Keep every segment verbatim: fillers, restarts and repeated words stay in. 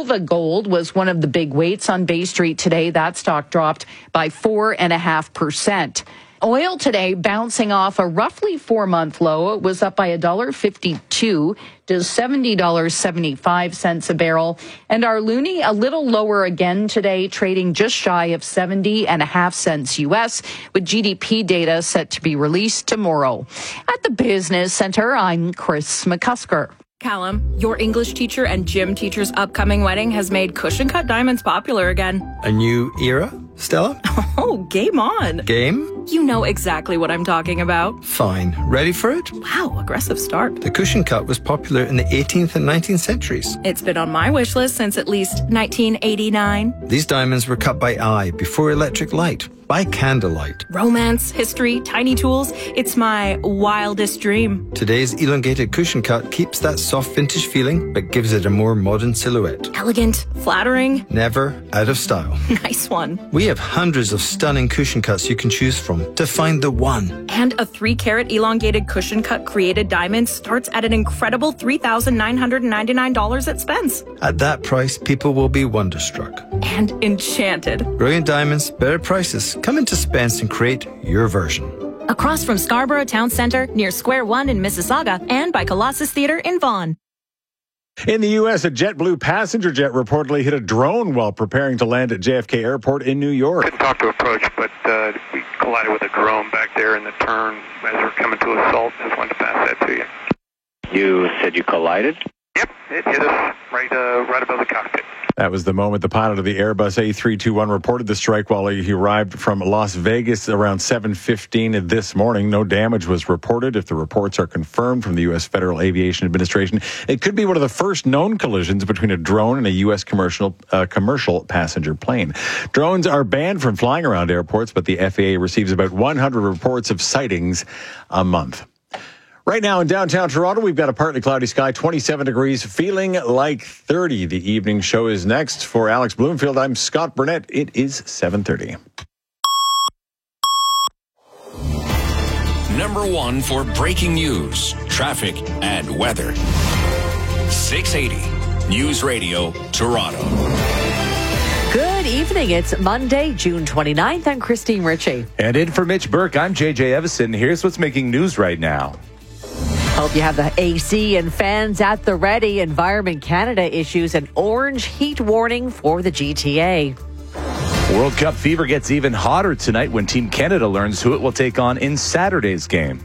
Alva Gold was one of the big weights on Bay Street today. That stock dropped by four and a half percent. Oil today bouncing off a roughly four-month low. It was up by one dollar fifty-two to seventy dollars and seventy-five cents a barrel. And our loonie a little lower again today, trading just shy of seventy and a half cents U S, with G D P data set to be released tomorrow. At the Business Center, I'm Chris McCusker. Callum, your English teacher and gym teacher's upcoming wedding has made cushion cut diamonds popular again. A new era, Stella? Oh, game on. Game? You know exactly what I'm talking about. Fine. Ready for it? Wow, aggressive start. The cushion cut was popular in the eighteenth and nineteenth centuries. It's been on my wish list since at least nineteen eighty-nine. These diamonds were cut by eye before electric light. By candlelight. Romance, history, tiny tools. It's my wildest dream. Today's elongated cushion cut keeps that soft vintage feeling, but gives it a more modern silhouette. Elegant, flattering. Never out of style. Nice one. We have hundreds of stunning cushion cuts you can choose from to find the one. And a three carat elongated cushion cut created diamond starts at an incredible three thousand nine hundred ninety-nine dollars at Spence. At that price, people will be wonderstruck. And enchanted. Brilliant diamonds, better prices. Come into Spence and create your version. Across from Scarborough Town Centre, near Square One in Mississauga, and by Colossus Theatre in Vaughan. In the U S, a JetBlue passenger jet reportedly hit a drone while preparing to land at J F K Airport in New York. Couldn't talk to approach, but uh, we collided with a drone back there in the turn as we were coming to assault. Just wanted to pass that to you. You said you collided? Yep, it hit us right, uh, right above the cockpit. That was the moment the pilot of the Airbus A three twenty-one reported the strike while he arrived from Las Vegas around seven fifteen this morning. No damage was reported. If the reports are confirmed from the U S Federal Aviation Administration, it could be one of the first known collisions between a drone and a U S commercial uh, commercial passenger plane. Drones are banned from flying around airports, but the F A A receives about one hundred reports of sightings a month. Right now in downtown Toronto, we've got a partly cloudy sky, twenty-seven degrees, feeling like thirty. The evening show is next. For Alex Bloomfield, I'm Scott Burnett. It is seven thirty. Number one for breaking news, traffic, and weather. six eighty News Radio, Toronto. Good evening. It's Monday, June twenty-ninth. I'm Christine Ritchie. And in for Mitch Burke, I'm J J Evison. Here's what's making news right now. Hope you have the A C and fans at the ready. Environment Canada issues an orange heat warning for the G T A. World Cup fever gets even hotter tonight when Team Canada learns who it will take on in Saturday's game.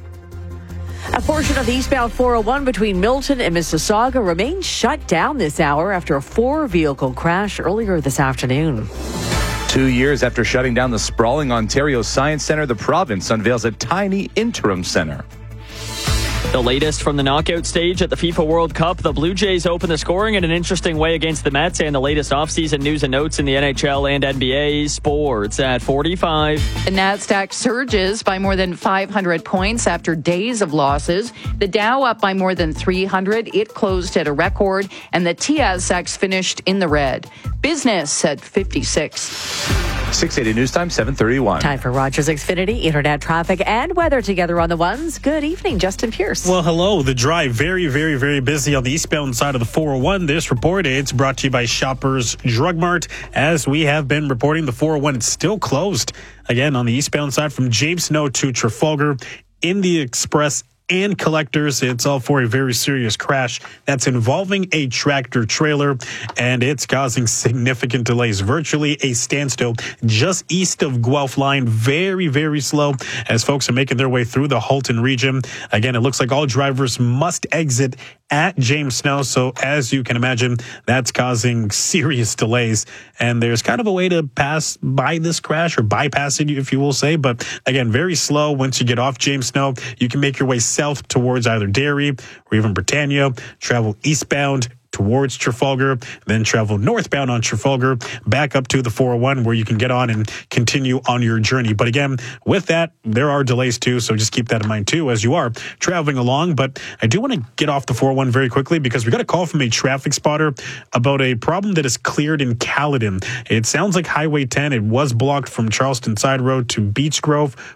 A portion of the eastbound four oh one between Milton and Mississauga remains shut down this hour after a four-vehicle crash earlier this afternoon. Two years after shutting down the sprawling Ontario Science Centre, the province unveils a tiny interim centre. The latest from the knockout stage at the FIFA World Cup, the Blue Jays open the scoring in an interesting way against the Mets, and the latest offseason news and notes in the N H L and N B A. Sports at forty-five. The NASDAQ surges by more than five hundred points after days of losses. The Dow up by more than three hundred. It closed at a record, and the T S X finished in the red. Business at fifty-six. six eighty News Time, seven thirty-one. Time for Rogers Xfinity, internet traffic and weather together on the ones. Good evening, Justin Pierce. Well, hello. The drive very, very, very busy on the eastbound side of the four oh one. This report, it's brought to you by Shoppers Drug Mart. As we have been reporting, the four oh one is still closed. Again, on the eastbound side from James Snow to Trafalgar in the Express and Collectors. It's all for a very serious crash that's involving a tractor trailer, and it's causing significant delays. Virtually a standstill just east of Guelph Line. Very, very slow as folks are making their way through the Halton region. Again, it looks like all drivers must exit at James Snow. So as you can imagine, that's causing serious delays. And there's kind of a way to pass by this crash or bypass it, if you will say. But again, very slow. Once you get off James Snow, you can make your way south towards either Derry or even Britannia, travel eastbound towards Trafalgar, then travel northbound on Trafalgar, back up to the four oh one where you can get on and continue on your journey. But again, with that, there are delays too, so just keep that in mind too as you are traveling along. But I do want to get off the four oh one very quickly because we got a call from a traffic spotter about a problem that is cleared in Caledon. It sounds like Highway ten. It was blocked from Charleston Side Road to Beech Grove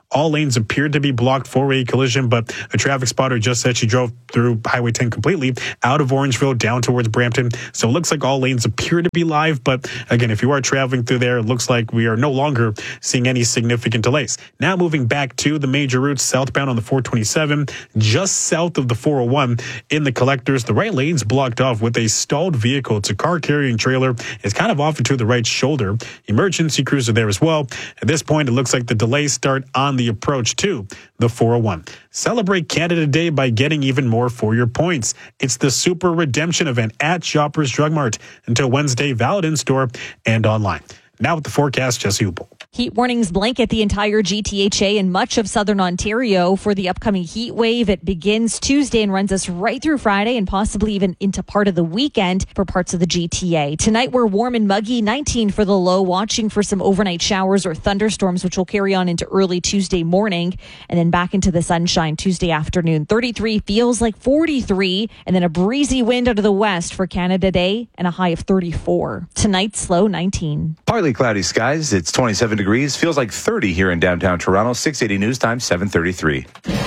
all lanes appeared to be blocked for a collision, but a traffic spotter just said she drove through Highway ten completely out of Orangeville down towards Brampton. So it looks like all lanes appear to be live. But again, if you are traveling through there, it looks like we are no longer seeing any significant delays. Now moving back to the major routes southbound on the four twenty-seven, just south of the four oh one in the collectors, the right lane's blocked off with a stalled vehicle. It's a car carrying trailer. It's kind of off into the right shoulder. Emergency crews are there as well. At this point, it looks like the delays start on the approach to the four oh one. Celebrate Canada Day by getting even more for your points. It's the Super Redemption event at Shoppers Drug Mart until Wednesday, valid in store and online. Now with the forecast, Jesse Hupel. Heat warnings blanket the entire G T H A and much of southern Ontario for the upcoming heat wave. It begins Tuesday and runs us right through Friday and possibly even into part of the weekend for parts of the G T A. Tonight we're warm and muggy, nineteen for the low, watching for some overnight showers or thunderstorms, which will carry on into early Tuesday morning and then back into the sunshine Tuesday afternoon. thirty-three feels like forty-three, and then a breezy wind out of the west for Canada Day and a high of thirty-four. Tonight's low nineteen. Partly cloudy skies. It's twenty-seven degrees. Feels like thirty here in downtown Toronto. six eighty News Time, seven thirty-three.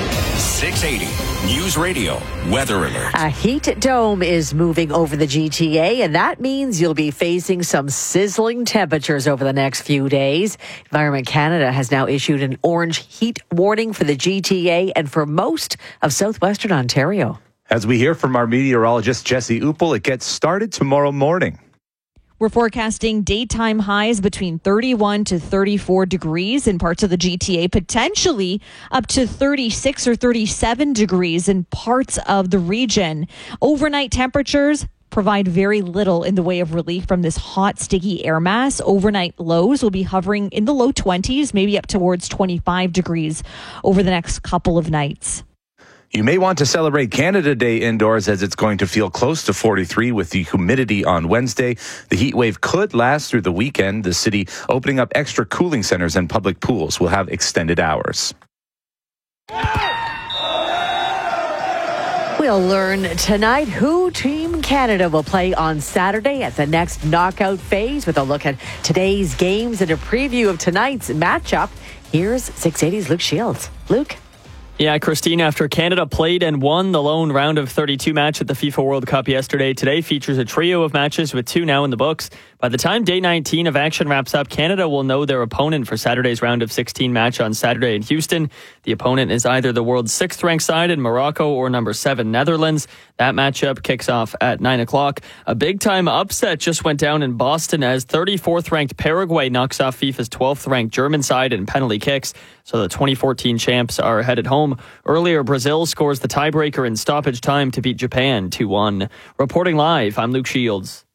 six eighty News Radio Weather Alert. A heat dome is moving over the G T A, and that means you'll be facing some sizzling temperatures over the next few days. Environment Canada has now issued an orange heat warning for the G T A and for most of southwestern Ontario. As we hear from our meteorologist Jesse Hupel, it gets started tomorrow morning. We're forecasting daytime highs between thirty-one to thirty-four degrees in parts of the G T A, potentially up to thirty-six or thirty-seven degrees in parts of the region. Overnight temperatures provide very little in the way of relief from this hot, sticky air mass. Overnight lows will be hovering in the low twenties, maybe up towards twenty-five degrees over the next couple of nights. You may want to celebrate Canada Day indoors as it's going to feel close to forty-three with the humidity on Wednesday. The heat wave could last through the weekend. The city opening up extra cooling centers and public pools will have extended hours. We'll learn tonight who Team Canada will play on Saturday at the next knockout phase with a look at today's games and a preview of tonight's matchup. Here's six eighty's Luke Shields. Luke? Yeah, Christine, after Canada played and won the lone round of thirty-two match at the FIFA World Cup yesterday, today features a trio of matches with two now in the books. By the time day nineteen of action wraps up, Canada will know their opponent for Saturday's round of sixteen match on Saturday in Houston. The opponent is either the world's sixth-ranked side in Morocco or number seven Netherlands. That matchup kicks off at nine o'clock. A big-time upset just went down in Boston as thirty-fourth-ranked Paraguay knocks off FIFA's twelfth-ranked German side in penalty kicks. So the twenty fourteen champs are headed home. Earlier, Brazil scores the tiebreaker in stoppage time to beat Japan two one. Reporting live, I'm Luke Shields.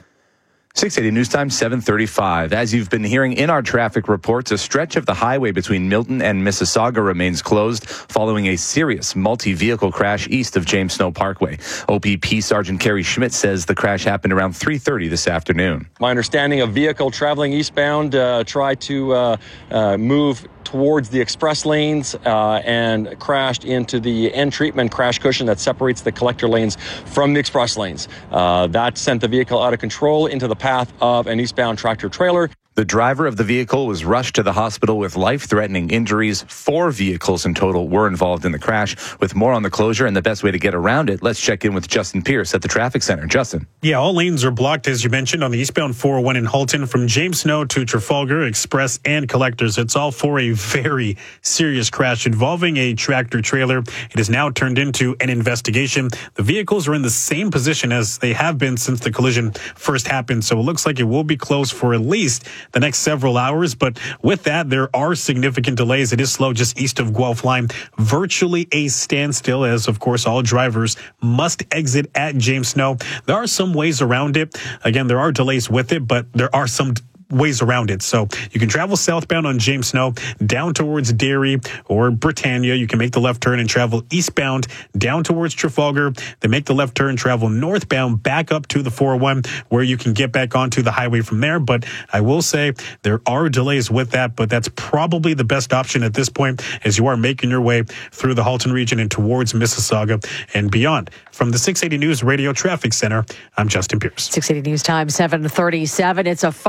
six eighty News Time, seven thirty-five. As you've been hearing in our traffic reports, a stretch of the highway between Milton and Mississauga remains closed following a serious multi-vehicle crash east of James Snow Parkway. O P P Sergeant Kerry Schmidt says the crash happened around three thirty this afternoon. My understanding, a vehicle traveling eastbound uh, tried to uh, uh, move towards the express lanes uh, and crashed into the end treatment crash cushion that separates the collector lanes from the express lanes. Uh, that sent the vehicle out of control into the path of an eastbound tractor trailer. The driver of the vehicle was rushed to the hospital with life-threatening injuries. Four vehicles in total were involved in the crash. With more on the closure and the best way to get around it, let's check in with Justin Pierce at the traffic center. Justin. Yeah, all lanes are blocked, as you mentioned, on the eastbound four oh one in Halton from James Snow to Trafalgar, Express, and Collectors. It's all for a very serious crash involving a tractor trailer. It is now turned into an investigation. The vehicles are in the same position as they have been since the collision first happened, so it looks like it will be closed for at least the next several hours. But with that, there are significant delays. It is slow just east of Guelph Line. Virtually a standstill, as of course all drivers must exit at James Snow. There are some ways around it. Again, there are delays with it, but there are some ways around it. So you can travel southbound on James Snow down towards Derry or Britannia. You can make the left turn and travel eastbound down towards Trafalgar. Then make the left turn, travel northbound back up to the four oh one where you can get back onto the highway from there. But I will say there are delays with that, but that's probably the best option at this point as you are making your way through the Halton region and towards Mississauga and beyond. From the six eighty News Radio Traffic Center, I'm Justin Pierce. six eighty News Time, seven thirty-seven. It's a far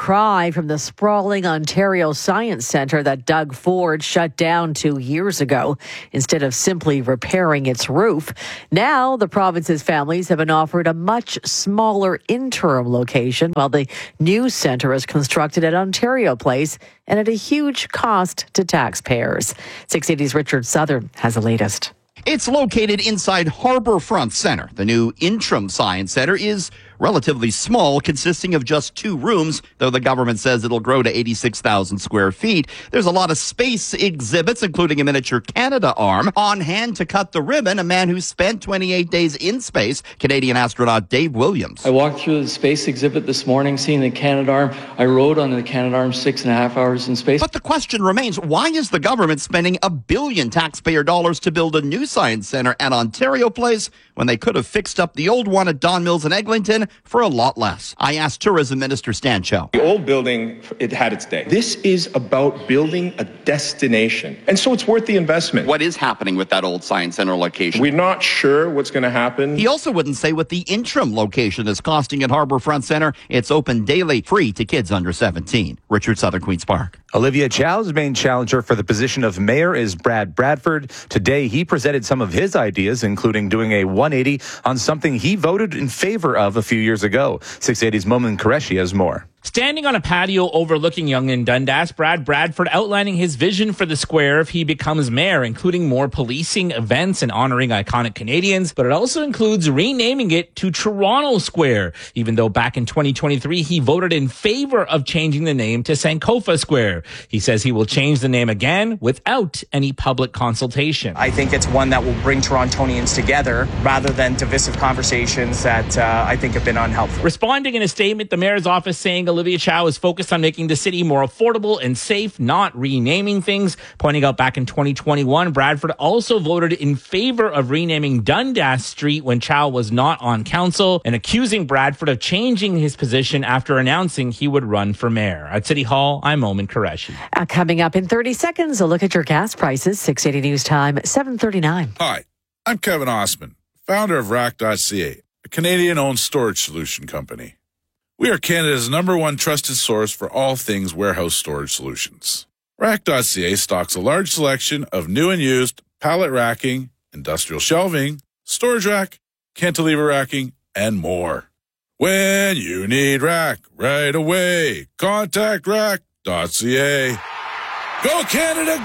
cry from the sprawling Ontario Science Centre that Doug Ford shut down two years ago instead of simply repairing its roof. Now, the province's families have been offered a much smaller interim location while the new centre is constructed at Ontario Place and at a huge cost to taxpayers. six eighty's Richard Southern has the latest. It's located inside Harbourfront Centre. The new interim science centre is relatively small, consisting of just two rooms, though the government says it'll grow to eighty-six thousand square feet. There's a lot of space exhibits, including a miniature Canada arm. On hand to cut the ribbon, a man who spent twenty-eight days in space, Canadian astronaut Dave Williams. I walked through the space exhibit this morning, seeing the Canadarm. I rode on the Canadarm six and a half hours in space. But the question remains, why is the government spending a billion taxpayer dollars to build a new science centre at Ontario Place when they could have fixed up the old one at Don Mills and Eglinton for a lot less? I asked Tourism Minister Stan Chow. The old building, it had its day. This is about building a destination, and so it's worth the investment. What is happening with that old science center location? We're not sure what's going to happen. He also wouldn't say what the interim location is costing at Harbourfront Centre. It's open daily, free to kids under seventeen. Richard Southern, Queen's Park. Olivia Chow's main challenger for the position of mayor is Brad Bradford. Today, he presented some of his ideas, including doing a one eighty on something he voted in favor of a few years ago. six eighty's Momin Qureshi has more. Standing on a patio overlooking Yonge and Dundas, Brad Bradford outlining his vision for the square if he becomes mayor, including more policing, events, and honoring iconic Canadians. But it also includes renaming it to Toronto Square, even though back in twenty twenty-three he voted in favor of changing the name to Sankofa Square. He says he will change the name again without any public consultation. I think it's one that will bring Torontonians together rather than divisive conversations that uh, I think have been unhelpful. Responding in a statement, the mayor's office saying Olivia Chow is focused on making the city more affordable and safe, not renaming things. Pointing out back in twenty twenty-one, Bradford also voted in favor of renaming Dundas Street when Chow was not on council, and accusing Bradford of changing his position after announcing he would run for mayor. At City Hall, I'm Momin Qureshi. Uh, coming up in thirty seconds, a look at your gas prices. six eighty News Time, seven thirty-nine. Hi, I'm Kevin Osman, founder of rack dot c a, a Canadian-owned storage solution company. We are Canada's number one trusted source for all things warehouse storage solutions. rack dot c a stocks a large selection of new and used pallet racking, industrial shelving, storage rack, cantilever racking, and more. When you need rack right away, contact rack dot c a. Go Canada,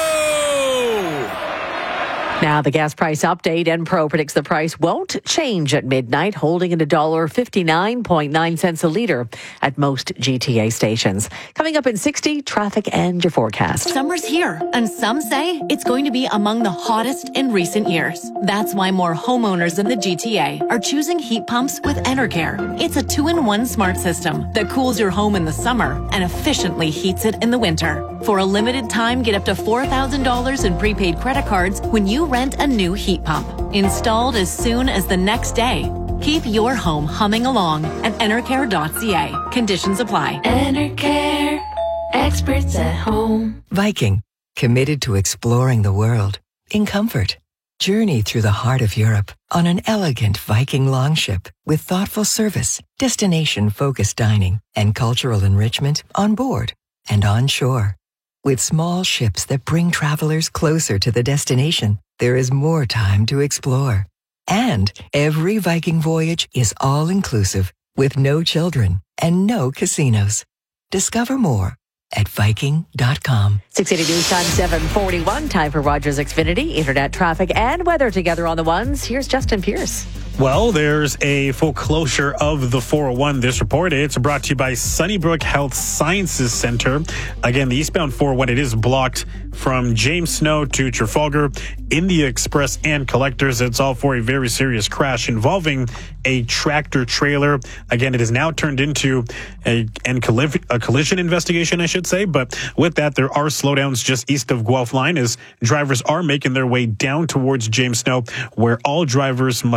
go! Now, the gas price update. Enpro predicts the price won't change at midnight, holding at one dollar fifty-nine point nine cents a litre at most G T A stations. Coming up in sixty, traffic and your forecast. Summer's here, and some say it's going to be among the hottest in recent years. That's why more homeowners in the G T A are choosing heat pumps with Enercare. It's a two-in-one smart system that cools your home in the summer and efficiently heats it in the winter. For a limited time, get up to four thousand dollars in prepaid credit cards when you rent a new heat pump. Installed as soon as the next day. Keep your home humming along at enercare dot c a. Conditions apply. Enercare. Experts at home. Viking. Committed to exploring the world. In comfort. Journey through the heart of Europe on an elegant Viking longship with thoughtful service, destination-focused dining, and cultural enrichment on board and on shore. With small ships that bring travelers closer to the destination, there is more time to explore. And every Viking voyage is all-inclusive with no children and no casinos. Discover more at Viking dot com. six eighty News Time, seven forty-one. Time for Rogers Xfinity. Internet traffic and weather together on the ones. Here's Justin Pierce. Well, there's a full closure of the four oh one this report. It's brought to you by Sunnybrook Health Sciences Center. Again, the eastbound four oh one, it is blocked from James Snow to Trafalgar, India Express and Collectors. It's all for a very serious crash involving a tractor trailer. Again, it is now turned into a, a collision investigation, I should say. But with that, there are slowdowns just east of Guelph Line as drivers are making their way down towards James Snow, where all drivers must exit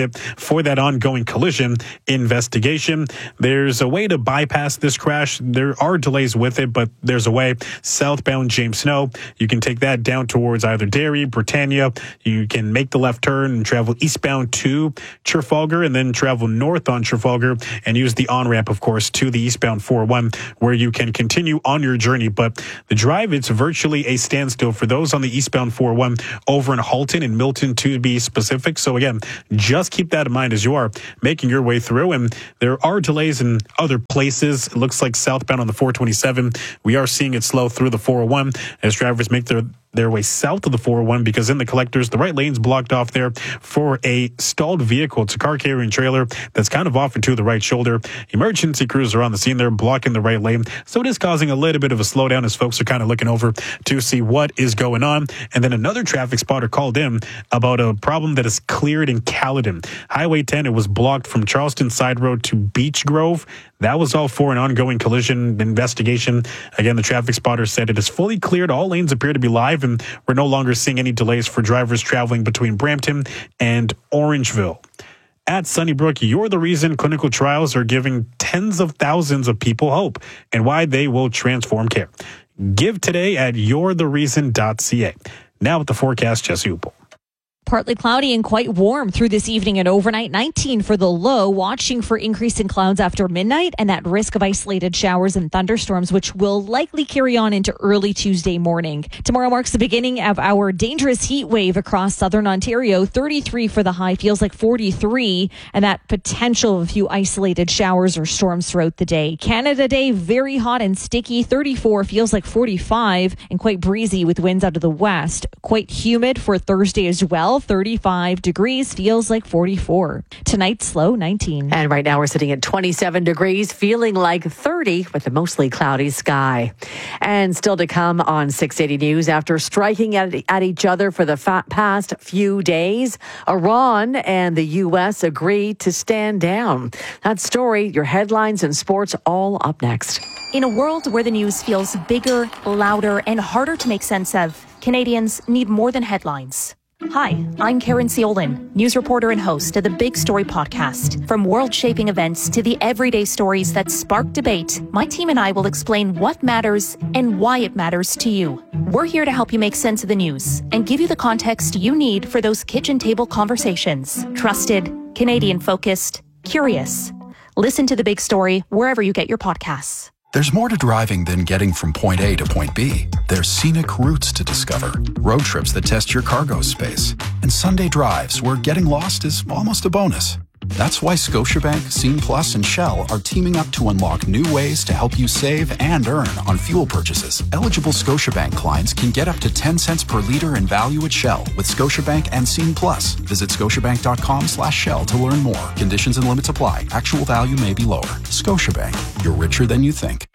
it for that ongoing collision investigation. There's a way to bypass this crash. There are delays with it, but there's a way. Southbound James Snow, you can take that down towards either Derry, Britannia. You can make the left turn and travel eastbound to Trafalgar and then travel north on Trafalgar and use the on-ramp, of course, to the eastbound four oh one where you can continue on your journey. But the drive, it's virtually a standstill for those on the eastbound four oh one over in Halton and Milton to be specific. So again, just keep that in mind as you are making your way through. And there are delays in other places. It looks like southbound on the four twenty-seven. We are seeing it slow through the four oh one as drivers make their their way south of the four oh one because in the collectors, the right lane's blocked off there for a stalled vehicle. It's a car carrying trailer that's kind of off into the right shoulder. Emergency crews are on the scene there blocking the right lane. So it is causing a little bit of a slowdown as folks are kind of looking over to see what is going on. And then another traffic spotter called in about a problem that is cleared in Caledon. Highway ten, it was blocked from Charleston Side Road to Beach Grove. That was all for an ongoing collision investigation. Again, the traffic spotter said it is fully cleared. All lanes appear to be live, and we're no longer seeing any delays for drivers traveling between Brampton and Orangeville. At Sunnybrook, You're the Reason clinical trials are giving tens of thousands of people hope and why they will transform care. Give today at you're the reason dot c a. Now with the forecast, Jesse Upel. Partly cloudy and quite warm through this evening and overnight. nineteen for the low, watching for increase in clouds after midnight and that risk of isolated showers and thunderstorms, which will likely carry on into early Tuesday morning. Tomorrow marks the beginning of our dangerous heat wave across southern Ontario. thirty-three for the high, feels like forty-three, and that potential of a few isolated showers or storms throughout the day. Canada Day, very hot and sticky. thirty-four, feels like forty-five, and quite breezy with winds out of the west. Quite humid for Thursday as well. thirty-five degrees, feels like forty-four. Tonight, slow, nineteen. And right now we're sitting at twenty-seven degrees, feeling like thirty with a mostly cloudy sky. And still to come on six eighty News, after striking at, at each other for the fa- past few days, Iran and the U S agree to stand down. That story, your headlines and sports, all up next. In a world where the news feels bigger, louder, and harder to make sense of, Canadians need more than headlines. Hi, I'm Karen Ciolin, news reporter and host of the Big Story podcast. From world-shaping events to the everyday stories that spark debate, my team and I will explain what matters and why it matters to you. We're here to help you make sense of the news and give you the context you need for those kitchen table conversations. Trusted, Canadian-focused, curious. Listen to The Big Story wherever you get your podcasts. There's more to driving than getting from point A to point B. There's scenic routes to discover, road trips that test your cargo space, and Sunday drives where getting lost is almost a bonus. That's why Scotiabank, Scene Plus, and Shell are teaming up to unlock new ways to help you save and earn on fuel purchases. Eligible Scotiabank clients can get up to ten cents per liter in value at Shell with Scotiabank and Scene Plus. Visit scotiabank.com slash Shell to learn more. Conditions and limits apply. Actual value may be lower. Scotiabank. You're richer than you think.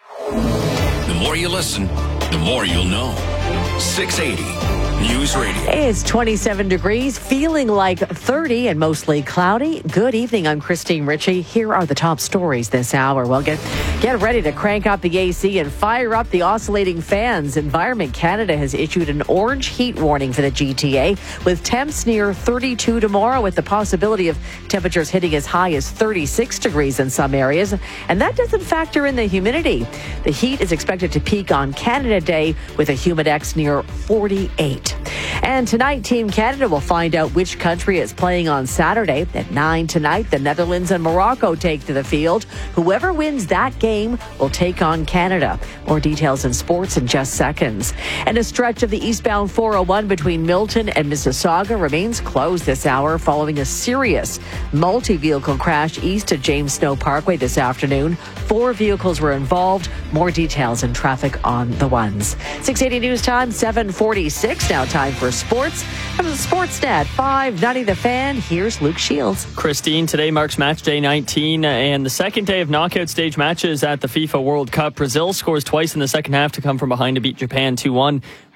The more you listen, the more you'll know. six eighty News Radio. It's twenty-seven degrees, feeling like thirty and mostly cloudy. Good evening, I'm Christine Ritchie. Here are the top stories this hour. Well, get, get ready to crank up the A C and fire up the oscillating fans. Environment Canada has issued an orange heat warning for the G T A with temps near thirty-two tomorrow, with the possibility of temperatures hitting as high as thirty-six degrees in some areas. And that doesn't factor in the humidity. The heat is expected to peak on Canada Day with a humidex near forty-eight. And tonight, Team Canada will find out which country is playing on Saturday. At nine tonight, the Netherlands and Morocco take to the field. Whoever wins that game will take on Canada. More details in sports in just seconds. And a stretch of the eastbound four oh one between Milton and Mississauga remains closed this hour following a serious multi-vehicle crash east of James Snow Parkway this afternoon. Four vehicles were involved. More details and traffic on the ones. six eighty News Time, seven forty-six now. Time for sports. From the Sportsnet five ninety The Fan, here's Luke Shields. Christine, today marks match day nineteen and the second day of knockout stage matches at the FIFA World Cup. Brazil scores twice in the second half to come from behind to beat Japan two one.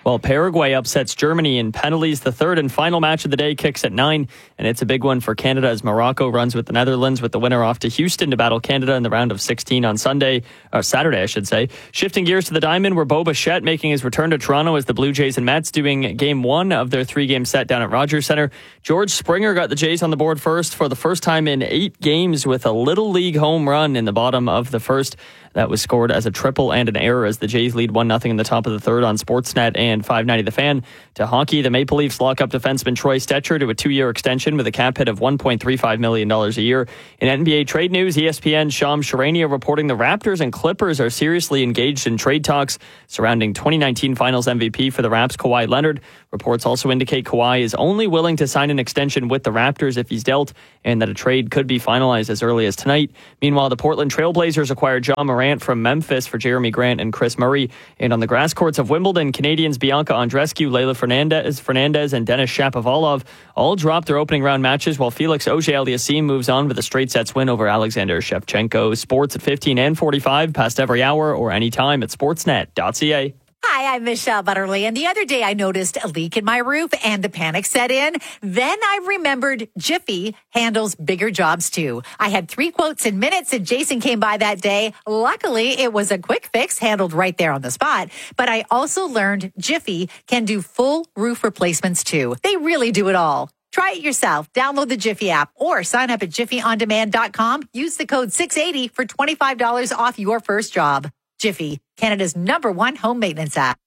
While Paraguay upsets Germany in penalties. The third and final match of the day kicks at nine, and it's a big one for Canada as Morocco runs with the Netherlands, with the winner off to Houston to battle Canada in the round of sixteen on Sunday, or Saturday, I should say. Shifting gears to the Diamond, where Bo Bichette making his return to Toronto as the Blue Jays and Mets doing game one of their three-game set down at Rogers Centre. George Springer got the Jays on the board first for the first time in eight games with a Little League home run in the bottom of the first. That was scored as a triple and an error as the Jays lead one nothing in the top of the third on Sportsnet and five ninety The Fan. To hockey, the Maple Leafs lock up defenseman Troy Stecher to a two-year extension with a cap hit of one point three five million dollars a year. In N B A trade news, E S P N's Shams Charania reporting the Raptors and Clippers are seriously engaged in trade talks surrounding twenty nineteen Finals M V P for the Raps, Kawhi Leonard. Reports also indicate Kawhi is only willing to sign an extension with the Raptors if he's dealt, and that a trade could be finalized as early as tonight. Meanwhile, the Portland Trailblazers acquired Ja Morant from Memphis for Jeremy Grant and Chris Murray. And on the grass courts of Wimbledon, Canadians Bianca Andreescu, Leylah Fernandez, Fernandez and Denis Shapovalov all dropped their opening round matches, while Felix Auger-Aliassime moves on with a straight sets win over Alexander Shevchenko. Sports at fifteen and forty-five, past every hour or anytime at sportsnet dot c a. Hi, I'm Michelle Butterly, and the other day I noticed a leak in my roof and the panic set in. Then I remembered Jiffy handles bigger jobs too. I had three quotes in minutes and Jason came by that day. Luckily, it was a quick fix handled right there on the spot. But I also learned Jiffy can do full roof replacements too. They really do it all. Try it yourself. Download the Jiffy app or sign up at jiffy on demand dot com. Use the code six eighty for twenty-five dollars off your first job. Jiffy, Canada's number one home maintenance app.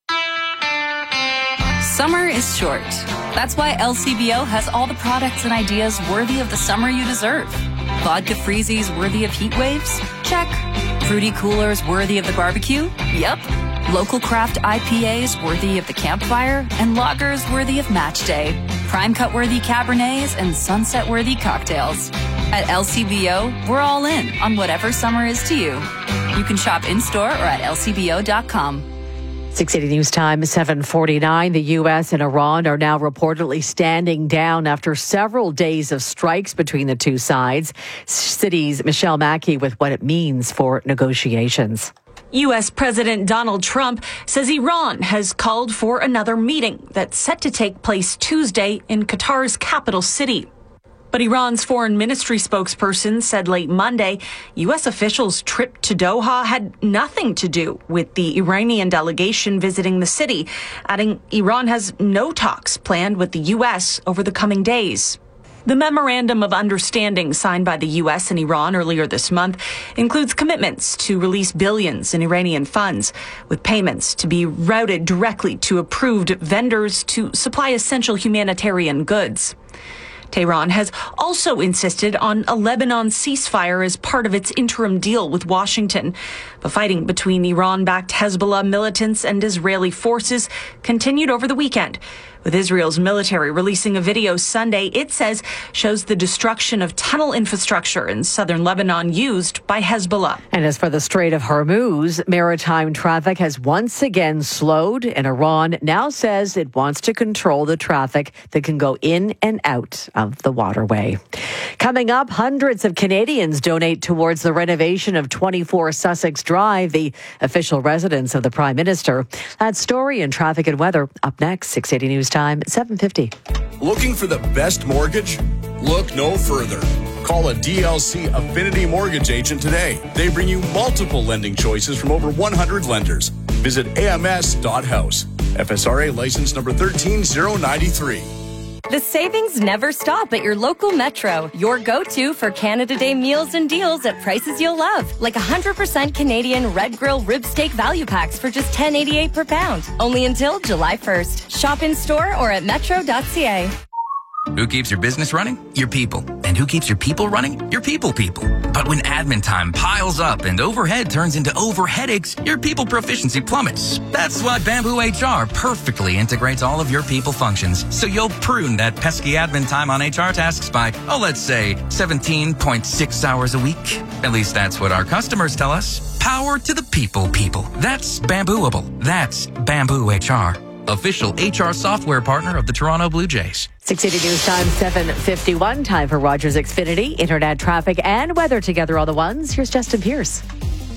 Summer is short. That's why L C B O has all the products and ideas worthy of the summer you deserve. Vodka freezies worthy of heat waves? Check. Fruity coolers worthy of the barbecue? Yep. Local craft I P As worthy of the campfire? And lagers worthy of match day. Prime cut worthy Cabernets and sunset worthy cocktails. At L C B O, we're all in on whatever summer is to you. You can shop in-store or at L C B O dot com. six eighty News Time, seven forty-nine. The U S and Iran are now reportedly standing down after several days of strikes between the two sides. City's Michelle Mackey with what it means for negotiations. U S. President Donald Trump says Iran has called for another meeting that's set to take place Tuesday in Qatar's capital city. But Iran's foreign ministry spokesperson said late Monday U S officials' trip to Doha had nothing to do with the Iranian delegation visiting the city, adding Iran has no talks planned with the U S over the coming days. The memorandum of understanding signed by the U S and Iran earlier this month includes commitments to release billions in Iranian funds, with payments to be routed directly to approved vendors to supply essential humanitarian goods. Tehran has also insisted on a Lebanon ceasefire as part of its interim deal with Washington. But fighting between Iran-backed Hezbollah militants and Israeli forces continued over the weekend, with Israel's military releasing a video Sunday it says shows the destruction of tunnel infrastructure in southern Lebanon used by Hezbollah. And as for the Strait of Hormuz, maritime traffic has once again slowed, and Iran now says it wants to control the traffic that can go in and out of the waterway. Coming up, hundreds of Canadians donate towards the renovation of twenty-four Sussex Drive, the official residence of the Prime Minister. That story and traffic and weather up next, six eighty News Time, seven fifty. Looking for the best mortgage? Look no further. Call a D L C Affinity Mortgage agent today. They bring you multiple lending choices from over one hundred lenders. Visit A M S dot house. F S R A license number one three zero nine three. The savings never stop at your local Metro, your go-to for Canada Day meals and deals at prices you'll love, like one hundred percent Canadian Red Grill Rib Steak Value Packs for just ten eighty-eight per pound, only until July first. Shop in store or at metro dot c a. Who keeps your business running? Your people. And who keeps your people running? Your people people. But when admin time piles up and overhead turns into over headaches, your people proficiency plummets. That's why Bamboo H R perfectly integrates all of your people functions, so you'll prune that pesky admin time on H R tasks by, oh, let's say seventeen point six hours a week. At least that's what our customers tell us. Power to the people people. That's Bambooable. That's Bamboo H R. Official H R software partner of the Toronto Blue Jays. six eighty News Time, seven fifty-one. Time for Rogers Xfinity. Internet traffic and weather together on the ones. Here's Justin Pierce.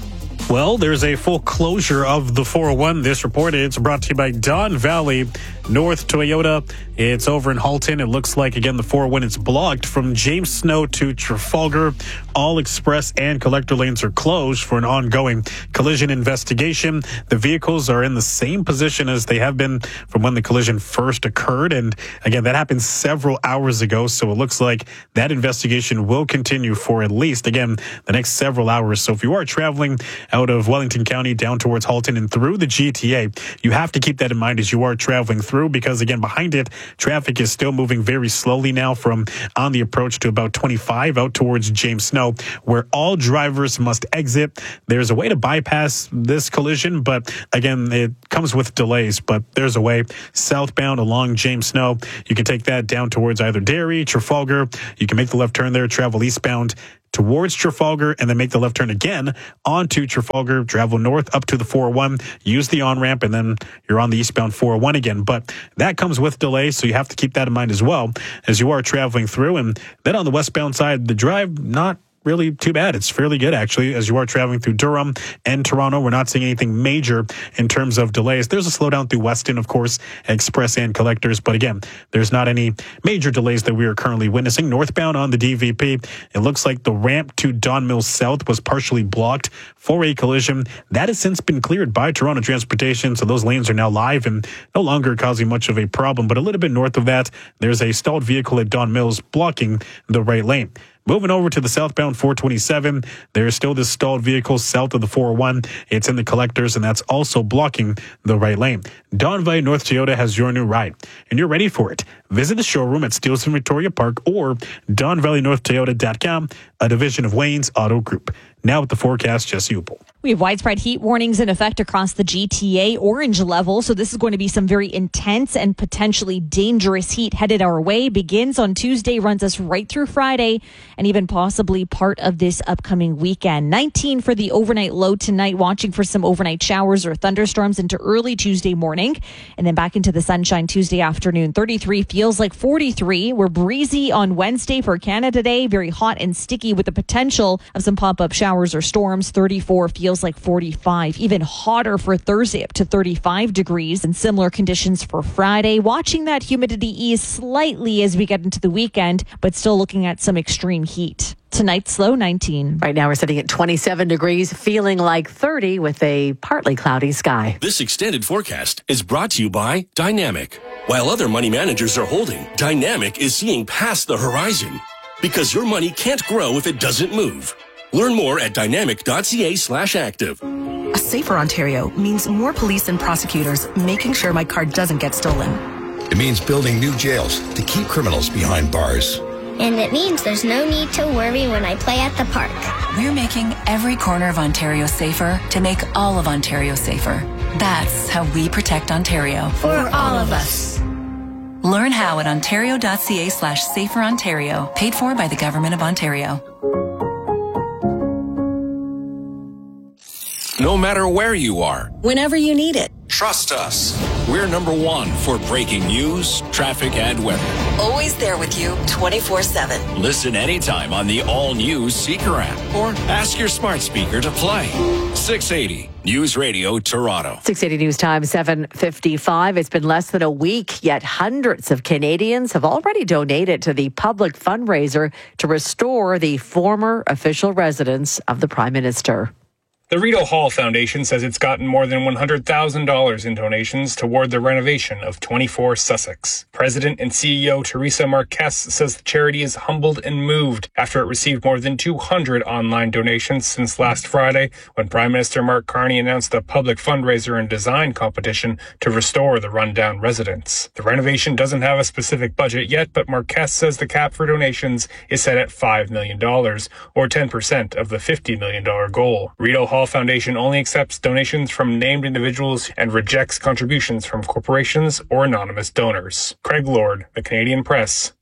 Well, there's a full closure of the four oh one. This report is brought to you by Don Valley North Toyota. It's over in Halton. It looks like, again, the four oh one is blocked from James Snow to Trafalgar. All express and collector lanes are closed for an ongoing collision investigation. The vehicles are in the same position as they have been from when the collision first occurred. And again, that happened several hours ago. So it looks like that investigation will continue for at least, again, the next several hours. So if you are traveling out of Wellington County down towards Halton and through the G T A, you have to keep that in mind as you are traveling through, because again, behind it, traffic is still moving very slowly now from on the approach to about twenty-five out towards James Snow, where all drivers must exit. There's a way to bypass this collision, but again, it comes with delays, but there's a way southbound along James Snow. You can take that down towards either Derry, Trafalgar. You can make the left turn there, travel eastbound towards Trafalgar, and then make the left turn again onto Trafalgar, travel north up to the four oh one, use the on-ramp, and then you're on the eastbound four oh one again. But that comes with delay, so you have to keep that in mind as well as you are traveling through. And then on the westbound side, the drive, not really too bad. It's fairly good, actually, as you are traveling through Durham and Toronto. We're not seeing anything major in terms of delays. There's a slowdown through Weston, of course, express and collectors. But again, there's not any major delays that we are currently witnessing. Northbound on the D V P, it looks like the ramp to Don Mills South was partially blocked for a collision. That has since been cleared by Toronto Transportation, so those lanes are now live and no longer causing much of a problem. But a little bit north of that, there's a stalled vehicle at Don Mills blocking the right lane. Moving over to the southbound four twenty-seven, there's still this stalled vehicle south of the four oh one. It's in the collectors, and that's also blocking the right lane. Don Valley North Toyota has your new ride, and you're ready for it. Visit the showroom at Steeles and Victoria Park or don valley north toyota dot com, a division of Wayne's Auto Group. Now with the forecast, Jesse Upel. We have widespread heat warnings in effect across the G T A, orange level. So this is going to be some very intense and potentially dangerous heat headed our way. Begins on Tuesday, runs us right through Friday, and even possibly part of this upcoming weekend. nineteen for the overnight low tonight, watching for some overnight showers or thunderstorms into early Tuesday morning, and then back into the sunshine Tuesday afternoon. thirty-three feels like forty-three. We're breezy on Wednesday for Canada Day, very hot and sticky with the potential of some pop-up showers or storms. thirty-four feels like forty-five, even hotter for Thursday, up to thirty-five degrees, and similar conditions for Friday. Watching that humidity ease slightly as we get into the weekend, but still looking at some extreme heat. Tonight's low nineteen. Right now we're sitting at twenty-seven degrees, feeling like thirty with a partly cloudy sky. This extended forecast is brought to you by Dynamic. While other money managers are holding, Dynamic is seeing past the horizon, because your money can't grow if it doesn't move. Learn more at dynamic.ca slash active. A safer Ontario means more police and prosecutors making sure my car doesn't get stolen. It means building new jails to keep criminals behind bars. And it means there's no need to worry when I play at the park. We're making every corner of Ontario safer to make all of Ontario safer. That's how we protect Ontario. For all of us. Learn how at ontario.ca slash safer Ontario. Paid for by the Government of Ontario. No matter where you are, whenever you need it. Trust us. We're number one for breaking news, traffic, and weather. Always there with you twenty-four seven. Listen anytime on the all-new Seeker app or ask your smart speaker to play. six eighty News Radio Toronto. six eighty News Time, seven fifty-five. It's been less than a week, yet hundreds of Canadians have already donated to the public fundraiser to restore the former official residence of the Prime Minister. The Rideau Hall Foundation says it's gotten more than one hundred thousand dollars in donations toward the renovation of twenty-four Sussex. President and C E O Teresa Marquez says the charity is humbled and moved after it received more than two hundred online donations since last Friday, when Prime Minister Mark Carney announced a public fundraiser and design competition to restore the rundown residence. The renovation doesn't have a specific budget yet, but Marquez says the cap for donations is set at five million dollars, or ten percent of the fifty million dollars goal. Rideau Hall Foundation only accepts donations from named individuals and rejects contributions from corporations or anonymous donors. Craig Lord, The Canadian Press,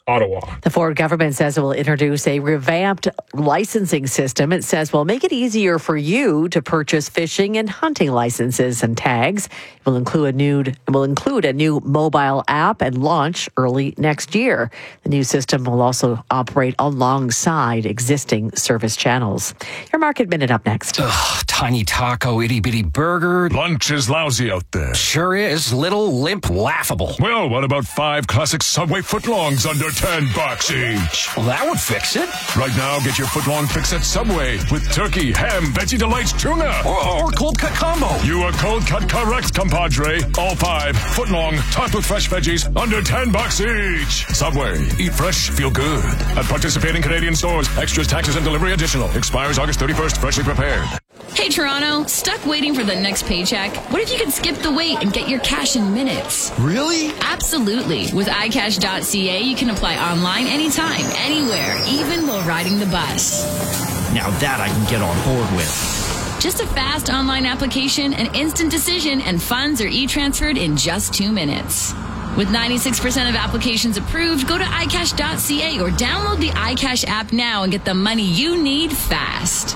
Ottawa. The Ford government says it will introduce a revamped licensing system. It says will make it easier for you to purchase fishing and hunting licenses and tags. It will include a new, it will include a new mobile app and launch early next year. The new system will also operate alongside existing service channels. Your Market Minute up next. Ugh, tiny taco, itty bitty burger. Lunch is lousy out there. Sure is. Little, limp, laughable. Well, what about five classic Subway footlongs under ten bucks each? Well, that would fix it. Right now, get your footlong fix at Subway with turkey, ham, veggie delights, tuna. Or, or cold cut combo. You are cold cut correct, compadre. All five footlong, topped with fresh veggies, under ten bucks each. Subway. Eat fresh, feel good. At participating Canadian stores. Extras, taxes, and delivery additional. Expires August thirty-first. Freshly prepared. Hey, Toronto. Stuck waiting for the next paycheck? What if you could skip the wait and get your cash in minutes? Really? Absolutely. With i cash dot c a, you can apply online anytime, anywhere, even while riding the bus. Now that I can get on board with. Just a fast online application, an instant decision, and funds are e-transferred in just two minutes. With ninety-six percent of applications approved, go to i cash dot c a or download the iCash app now and get the money you need fast.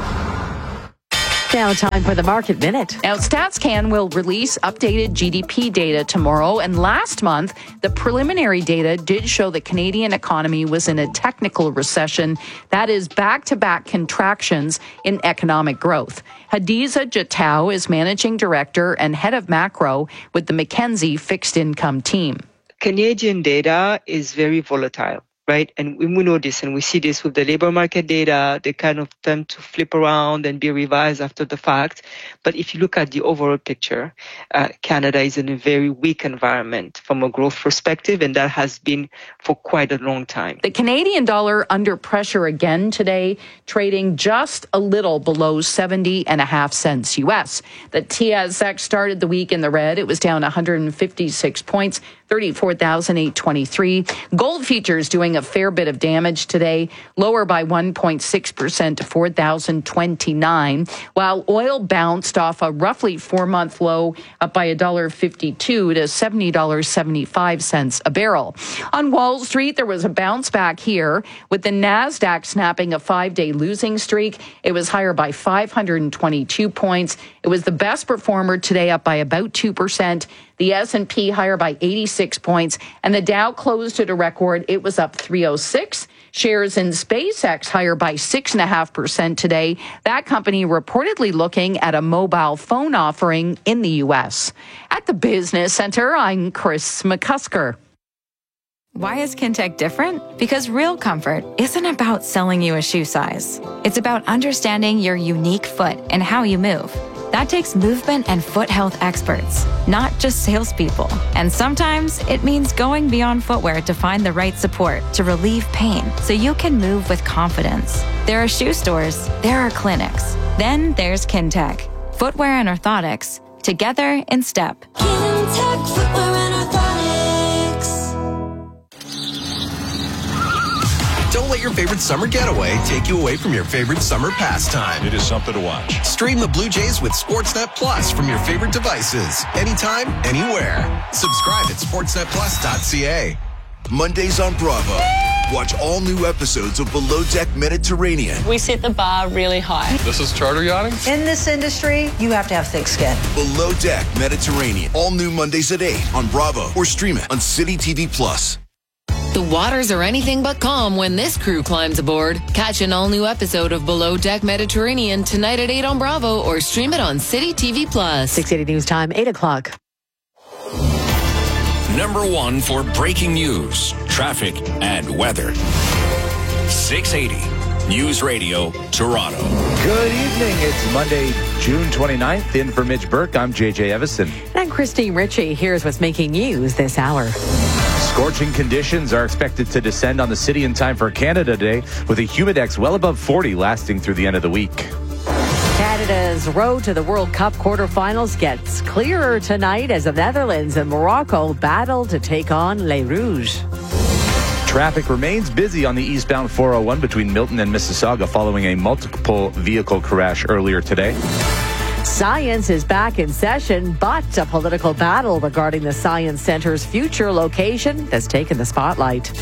Now time for the Market Minute. Now, StatsCan will release updated G D P data tomorrow. And last month, the preliminary data did show the Canadian economy was in a technical recession. That is back-to-back contractions in economic growth. Hadiza Jatau is managing director and head of macro with the McKinsey fixed income team. Canadian data is very volatile. Right. And we know this and we see this with the labor market data. They kind of tend to flip around and be revised after the fact. But if you look at the overall picture, uh, Canada is in a very weak environment from a growth perspective, and that has been for quite a long time. The Canadian dollar under pressure again today, trading just a little below seventy and a half cents U S. The T S X started the week in the red. It was down one hundred fifty-six points, thirty-four thousand eight hundred twenty-three. Gold futures doing a fair bit of damage today, lower by one point six percent to four thousand twenty-nine, while oil bounced off a roughly four-month low up by one dollar fifty-two to seventy dollars and seventy-five cents a barrel. On Wall Street, there was a bounce back here with the NASDAQ snapping a five-day losing streak. It was higher by five hundred twenty-two points. It was the best performer today, up by about two percent. The S and P higher by eighty-six points, and the Dow closed at a record. It was up three oh six. Shares in SpaceX higher by six point five percent today. That company reportedly looking at a mobile phone offering in the U S. At the Business Center, I'm Chris McCusker. Why is Kintec different? Because real comfort isn't about selling you a shoe size. It's about understanding your unique foot and how you move. That takes movement and foot health experts, not just salespeople. And sometimes it means going beyond footwear to find the right support to relieve pain so you can move with confidence. There are shoe stores, there are clinics. Then there's Kintec. Footwear and orthotics, together in step. Kintec Footwear and Orthotics. Don't let your favorite summer getaway take you away from your favorite summer pastime. It is something to watch. Stream the Blue Jays with Sportsnet Plus from your favorite devices. Anytime, anywhere. Subscribe at sportsnet plus dot c a. Mondays on Bravo. Watch all new episodes of Below Deck Mediterranean. We set the bar really high. This is charter yachting? In this industry, you have to have thick skin. Below Deck Mediterranean. All new Mondays at eight on Bravo or stream it on City T V Plus. The waters are anything but calm when this crew climbs aboard. Catch an all-new episode of Below Deck Mediterranean tonight at eight on Bravo or stream it on City T V Plus. six eighty News Time, eight o'clock. Number one for breaking news, traffic, and weather. six eighty News Radio, Toronto. Good evening. It's Monday, June twenty-ninth. In for Mitch Burke, I'm J J Evison. And I'm Christine Ritchie. Here's what's making news this hour. Scorching conditions are expected to descend on the city in time for Canada Day, with a humidex well above forty lasting through the end of the week. Canada's road to the World Cup quarterfinals gets clearer tonight as the Netherlands and Morocco battle to take on Les Rouges. Traffic remains busy on the eastbound four oh one between Milton and Mississauga following a multiple vehicle crash earlier today. Science is back in session, but a political battle regarding the Science Center's future location has taken the spotlight.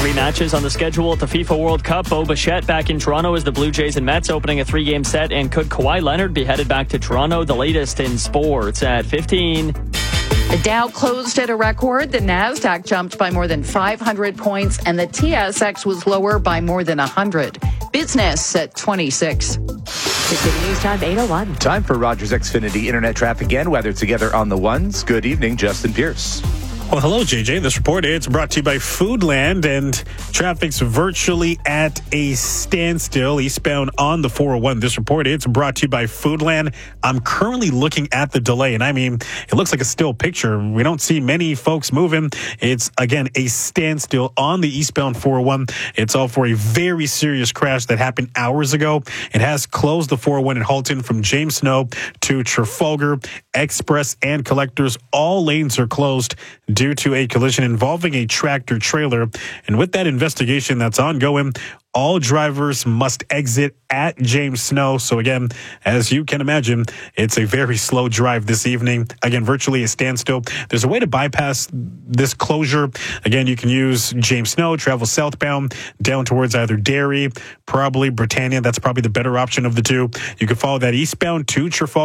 Three matches on the schedule at the FIFA World Cup. Bo Bichette back in Toronto as the Blue Jays and Mets opening a three-game set. And could Kawhi Leonard be headed back to Toronto? The latest in sports at fifteen. The Dow closed at a record. The Nasdaq jumped by more than five hundred points, and the T S X was lower by more than one hundred. Business at twenty-six. City News Time, eight oh one. Time for Rogers Xfinity Internet traffic and weather together on the ones. Good evening, Justin Pierce. Well, hello, J J. This report is brought to you by Foodland, and traffic's virtually at a standstill eastbound on the four oh one. This report is brought to you by Foodland. I'm currently looking at the delay, and I mean, it looks like a still picture. We don't see many folks moving. It's, again, a standstill on the eastbound four oh one. It's all for a very serious crash that happened hours ago. It has closed the four oh one in Halton from James Snow to Trafalgar. Express and Collectors, all lanes are closed due to a collision involving a tractor trailer. And with that investigation that's ongoing, all drivers must exit at James Snow. So again, as you can imagine, it's a very slow drive this evening. Again, virtually a standstill. There's a way to bypass this closure. Again, you can use James Snow, travel southbound down towards either Derry, probably Britannia. That's probably the better option of the two. You can follow that eastbound to Trafalgar.